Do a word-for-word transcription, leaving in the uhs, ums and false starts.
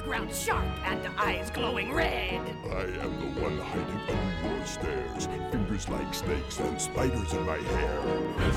background sharp and eyes glowing red. I am the one hiding under your stairs, fingers like snakes and spiders in my hair. This